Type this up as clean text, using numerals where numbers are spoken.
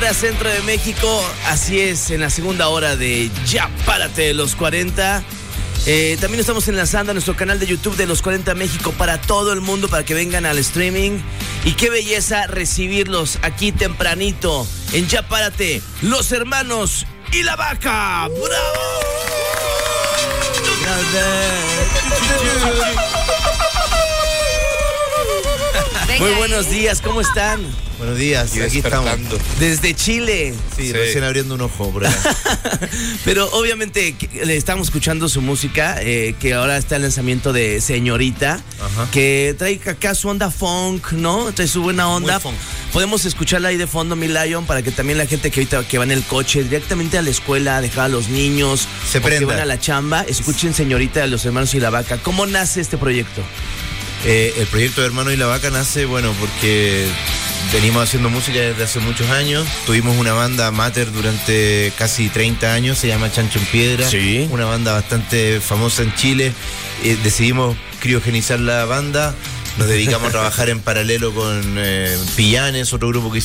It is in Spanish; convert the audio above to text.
hora centro de México. Así es, en la segunda hora de Ya Párate de los 40. También estamos enlazando a nuestro canal de YouTube de Los 40 México para todo el mundo, para que vengan al streaming. Y qué belleza recibirlos aquí tempranito en Ya Párate, Los Hermanos y la Vaca. ¡Bravo! Muy buenos días, ¿cómo están? Buenos días, aquí estamos. Desde Chile. Sí, recién abriendo un ojo por acá. Pero obviamente le estamos escuchando su música, que ahora está el lanzamiento de Señorita. Ajá. Que trae acá su onda funk, ¿no? Trae su buena onda. Podemos escucharla ahí de fondo, mi Lion, para que también la gente que ahorita que va en el coche directamente a la escuela, a dejar a los niños, se prenda, que van a la chamba, escuchen Señorita de Los Hermanos y la Vaca. ¿Cómo nace este proyecto? El proyecto de Hermanos y la Vaca nace, porque venimos haciendo música desde hace muchos años. Tuvimos una banda amateur durante casi 30 años, se llama Chancho en Piedra. Sí. Una banda bastante famosa en Chile. Decidimos criogenizar la banda. Nos dedicamos a trabajar en paralelo con Pillanes, otro grupo que